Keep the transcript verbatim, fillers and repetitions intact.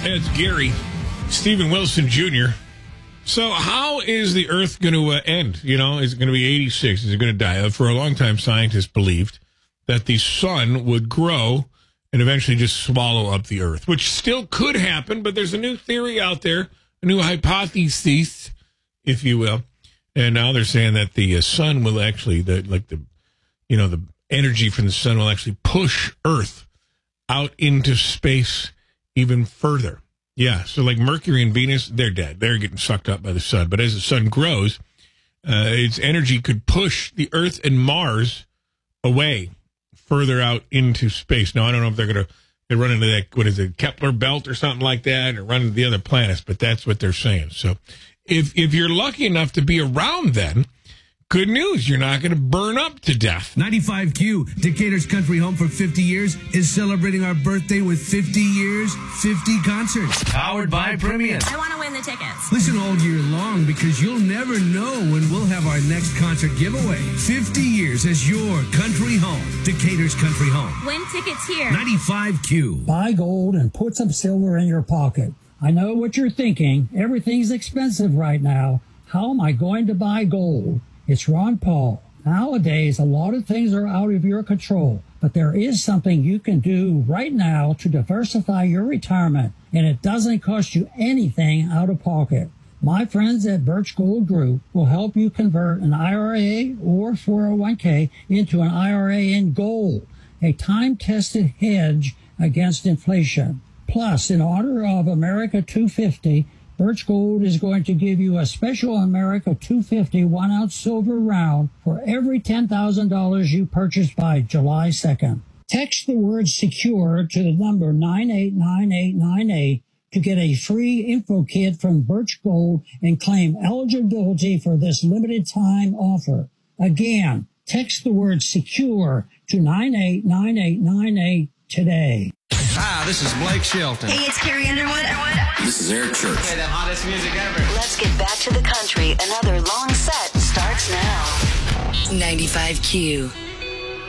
It's Gary, Stephen Wilson Junior So how is the Earth going to uh, end? You know, is it going to be eighty-six? Is it going to die? Uh, for a long time, scientists believed that the sun would grow and eventually just swallow up the Earth, which still could happen, but there's a new theory out there, a new hypothesis, if you will. And now they're saying that the uh, sun will actually, the, like the, you know, the energy from the sun will actually push Earth out into space even further. Yeah, so like Mercury and Venus, they're dead. They're getting sucked up by the sun. But as the sun grows, uh, its energy could push the Earth and Mars away further out into space. Now, I don't know if they're going to they run into that, what is it, Kepler belt or something like that, or run into the other planets, but that's what they're saying. So if if you're lucky enough to be around then, good news, you're not going to burn up to death. ninety-five Q, Decatur's Country Home for fifty years, is celebrating our birthday with fifty years, fifty concerts. Powered by Premium. I want to win the tickets. Listen all year long because you'll never know when we'll have our next concert giveaway. fifty years as your country home. Decatur's Country Home. Win tickets here. ninety-five Q. Buy gold and put some silver in your pocket. I know what you're thinking. Everything's expensive right now. How am I going to buy gold? It's Ron Paul. Nowadays, a lot of things are out of your control, but there is something you can do right now to diversify your retirement, and it doesn't cost you anything out of pocket. My friends at Birch Gold Group will help you convert an I R A or four oh one k into an I R A in gold, a time-tested hedge against inflation. Plus, in honor of America two fifty, Birch Gold is going to give you a special America two fifty one-ounce silver round for every ten thousand dollars you purchase by July second. Text the word SECURE to the number nine eight nine eight nine eight to get a free info kit from Birch Gold and claim eligibility for this limited time offer. Again, text the word SECURE to nine eight nine eight nine eight today. Hi, this is Blake Shelton. Hey, it's Carrie Underwood. This is Eric Church. Play the hottest music ever. Let's get back to the country. Another long set starts now. ninety-five Q.